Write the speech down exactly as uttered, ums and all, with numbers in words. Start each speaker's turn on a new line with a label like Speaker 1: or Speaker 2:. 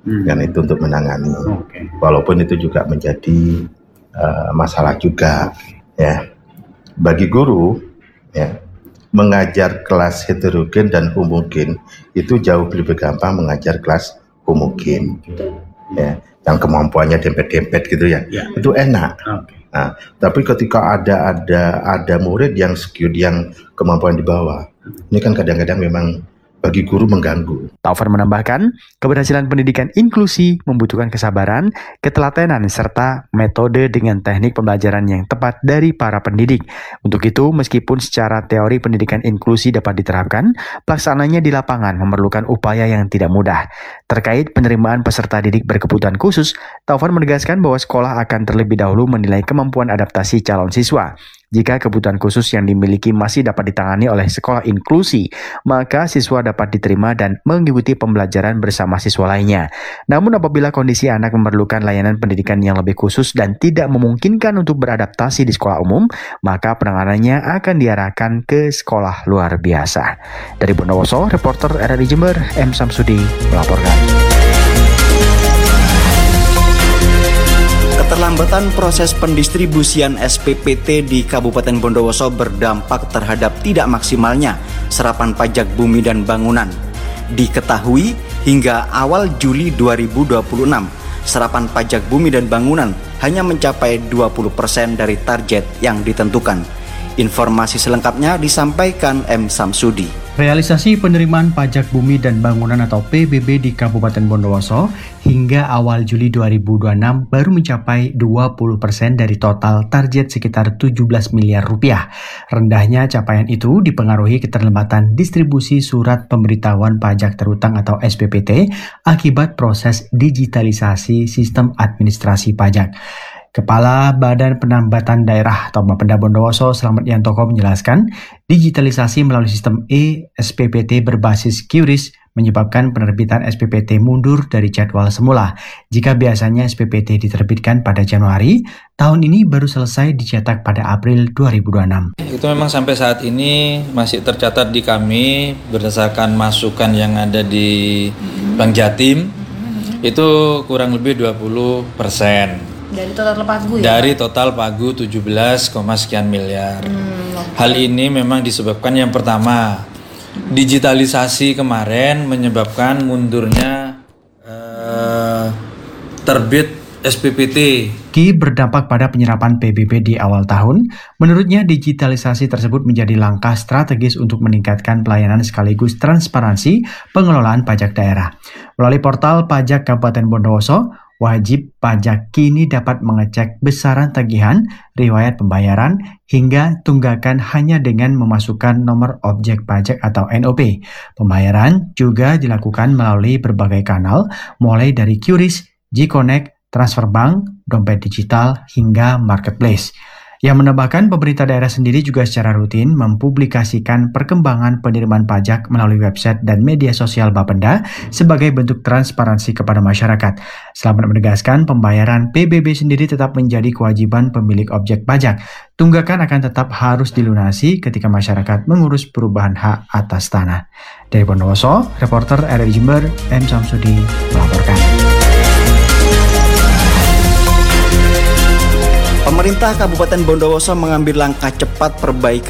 Speaker 1: hmm. kan itu untuk menangani. Okay. Walaupun itu juga menjadi uh, masalah juga, ya. Bagi guru, ya, mengajar kelas heterogen dan homogen itu jauh lebih gampang mengajar kelas homogen, ya, yang kemampuannya dempet-dempet gitu ya, ya. Itu enak. Okay. Nah, tapi ketika ada ada ada murid yang skewed, yang kemampuan di bawah, ini kan kadang-kadang memang bagi guru mengganggu.
Speaker 2: Taufan menambahkan, keberhasilan pendidikan inklusi membutuhkan kesabaran, ketelatenan, serta metode dengan teknik pembelajaran yang tepat dari para pendidik. Untuk itu, meskipun secara teori pendidikan inklusi dapat diterapkan, pelaksananya di lapangan memerlukan upaya yang tidak mudah. Terkait penerimaan peserta didik berkebutuhan khusus, Taufan menegaskan bahwa sekolah akan terlebih dahulu menilai kemampuan adaptasi calon siswa. Jika kebutuhan khusus yang dimiliki masih dapat ditangani oleh sekolah inklusi, maka siswa dapat diterima dan mengikuti pembelajaran bersama siswa lainnya. Namun apabila kondisi anak memerlukan layanan pendidikan yang lebih khusus dan tidak memungkinkan untuk beradaptasi di sekolah umum, maka penanganannya akan diarahkan ke sekolah luar biasa. Dari Bondowoso, reporter R R I Jember, M. Samsudi melaporkan.
Speaker 3: Keterlambatan proses pendistribusian S P P T di Kabupaten Bondowoso berdampak terhadap tidak maksimalnya serapan pajak bumi dan bangunan. Diketahui hingga awal Juli dua ribu dua puluh enam, serapan pajak bumi dan bangunan hanya mencapai dua puluh persen dari target yang ditentukan. Informasi selengkapnya disampaikan M. Samsudi.
Speaker 4: Realisasi penerimaan pajak bumi dan bangunan atau P B B di Kabupaten Bondowoso hingga awal Juli dua ribu dua puluh enam baru mencapai dua puluh persen dari total target sekitar tujuh belas miliar rupiah. Rendahnya capaian itu dipengaruhi keterlambatan distribusi surat pemberitahuan pajak terutang atau S P P T akibat proses digitalisasi sistem administrasi pajak. Kepala Badan Penambatan Daerah atau Bapenda Bondowoso Slamet Yantoko menjelaskan, digitalisasi melalui sistem e-S P P T berbasis QRIS menyebabkan penerbitan S P P T mundur dari jadwal semula. Jika biasanya S P P T diterbitkan pada Januari, tahun ini baru selesai dicetak pada April dua ribu dua puluh enam.
Speaker 5: Itu memang sampai saat ini masih tercatat di kami berdasarkan masukan yang ada di Bank Jatim, itu kurang lebih dua puluh persen.
Speaker 6: Dari total pagu ya?
Speaker 5: Dari total pagu tujuh belas, sekian miliar. Hmm, okay. Hal ini memang disebabkan yang pertama, digitalisasi kemarin menyebabkan mundurnya uh, terbit S P P T.
Speaker 4: Ki berdampak pada penyerapan P B B di awal tahun. Menurutnya digitalisasi tersebut menjadi langkah strategis untuk meningkatkan pelayanan sekaligus transparansi pengelolaan pajak daerah. Melalui portal pajak Kabupaten Bondowoso, wajib pajak kini dapat mengecek besaran tagihan, riwayat pembayaran, hingga tunggakan hanya dengan memasukkan nomor objek pajak atau N O P. Pembayaran juga dilakukan melalui berbagai kanal, mulai dari QRIS, G-Connect, transfer bank, dompet digital, hingga marketplace. Yang menambahkan pemerintah daerah sendiri juga secara rutin mempublikasikan perkembangan penerimaan pajak melalui website dan media sosial Bapenda sebagai bentuk transparansi kepada masyarakat. Selamat menegaskan pembayaran P B B sendiri tetap menjadi kewajiban pemilik objek pajak. Tunggakan akan tetap harus dilunasi ketika masyarakat mengurus perubahan hak atas tanah. Dari Bondowoso, reporter R R I Jember, M. Samsudi melaporkan.
Speaker 3: Pemerintah Kabupaten Bondowoso mengambil langkah cepat perbaikan